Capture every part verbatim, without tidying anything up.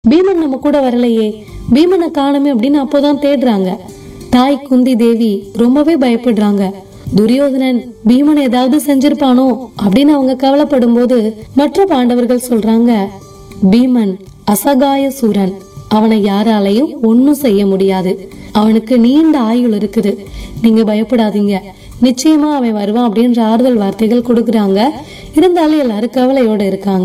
பீமன் நம்ம கூட வரலையே, பீமனை காணமே அப்படின்னு அப்போதான் தேடுறாங்க. தாய் குந்தி தேவி ரொம்பவே பயப்படுறாங்க. துரியோதனன் பீமன் ஏதாவது செஞ்சிருப்பானோ அப்படின்னு அவங்க கவலைப்படும் போது மற்ற பாண்டவர்கள் சொல்றாங்க, பீமன் அசகாய சூரன், அவனை யாராலையும் ஒன்னும் செய்ய முடியாது, அவனுக்கு நீண்ட ஆயுள் இருக்குது, நீங்க பயப்படாதீங்க, நிச்சயமா அவன் வருவான் அப்படின்ற ஆறுதல் வார்த்தைகள் கொடுக்கறாங்க. இருந்தாலும் எல்லாரும் கவலையோட இருக்காங்க.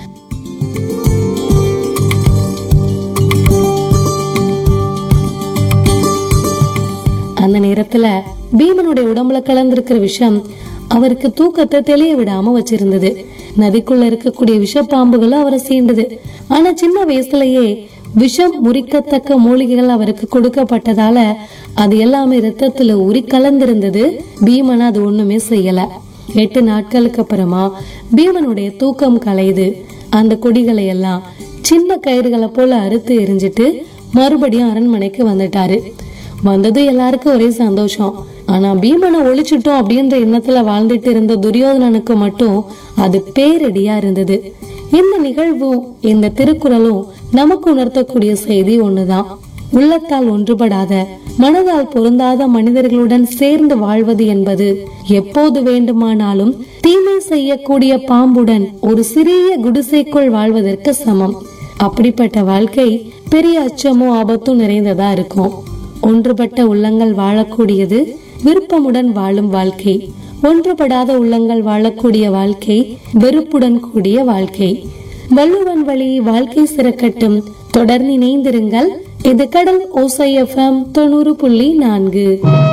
அந்த நேரத்துல பீமனுடைய உடம்புல கலந்திருக்கிற விஷம் அவருக்கு தூக்கத்தை தெளிய விடாம வச்சிருந்தது. நதிக்குள்ள இருக்கக்கூடிய விஷ பாம்புகளும் அவரை சீண்டது. ஆனா சின்ன வயசுலயே விஷம் முறிக்கத்தக்க மூலிகைகள் அவருக்கு கொடுக்கப்பட்டதால அது எல்லாமே ரத்தத்துல உரி கலந்திருந்தது. பீமன் அது ஒண்ணுமே செய்யல. எட்டு நாட்களுக்கு அப்புறமா பீமனுடைய தூக்கம் கலையுது. அந்த கொடிகளை எல்லாம் சின்ன கயிறுகளை போல அறுத்து எரிஞ்சிட்டு மறுபடியும் அரண்மனைக்கு வந்துட்டாரு. வந்தது எல்லாருக்கும் ஒரே சந்தோஷம். ஆனா பீமனை ஒழிச்சிட்டோம் அப்படின்ற எண்ணத்துல வாழ்ந்துட்டு இருந்த துரியோதனனுக்கு மட்டும் அது பேரடியா இருந்தது. இந்த நிகழ்வும் இந்த திருக்குறளும் நமக்கு உணர்த்தக்கூடிய செய்தி ஒண்ணுதான். உள்ளத்தால் ஒன்றுபடாத, மனதால் பொருந்தாத மனிதர்களுடன் சேர்ந்து வாழ்வது என்பது எப்போது வேண்டுமானாலும் தீமை செய்யக்கூடிய பாம்புடன் ஒரு சிறிய குடிசைக்குள் வாழ்வதற்கு சமம். அப்படிப்பட்ட வாழ்க்கை பெரிய அச்சமோ ஆபத்தும் நிறைந்ததா இருக்கும். ஒன்றுபட்ட உள்ளங்கள் வாழக்கூடியது விருப்பமுடன் வாழும் வாழ்க்கை. ஒன்றுபடாத உள்ளங்கள் வாழக்கூடிய வாழ்க்கை வெறுப்புடன் கூடிய வாழ்க்கை. வள்ளுவன் வழி வாழ்க்கை சிறக்கட்டும். தொடர்ந்து இணைந்திருங்கள். இது கடல் ஓசை எஃப்எம் தொண்ணூறு புள்ளி நான்கு.